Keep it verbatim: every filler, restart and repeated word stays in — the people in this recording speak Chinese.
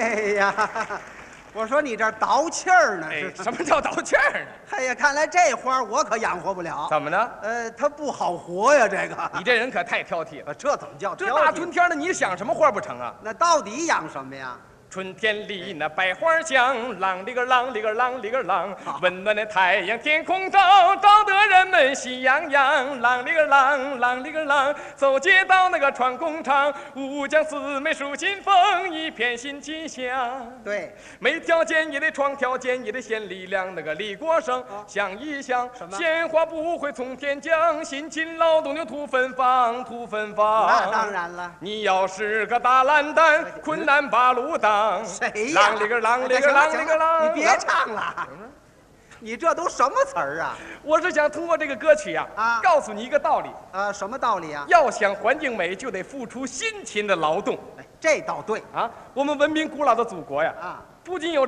哎呀，我说你这倒气儿呢？ 哎， 是什么叫倒气儿呢？ 哎呀，看来这花我可养活不了。 怎么呢？ 呃，它不好活呀，这个。 你这人可太挑剔了。 呃这怎么叫这挑剔大春天的，你想什么花不成啊？ 那到底养什么呀？ 春天里那百花香，啷里个啷里个啷里个啷，温暖的太阳天空照，照得人们喜洋洋。啷里个啷，啷里个啷，走街道那个穿工厂，五江四美树新风，一片新气象。 对， 没条件也得创条件，也得献力量。那个李国生想一想， 什么鲜花不会从天降，辛勤劳动就土芬芳，土芬芳。 那当然了。 你要是个大烂蛋，困难把路当。 谁呀？ 啷里个啷里个哎行了啷里个啷， 你别唱了，你这都什么词儿啊？ 我是想通过这个歌曲呀， 啊告诉你一个道理： 啊，什么道理啊？ 要想环境美，就得付出辛勤的劳动哎，这倒对啊！我们文明古老的祖国呀， 啊。 不仅有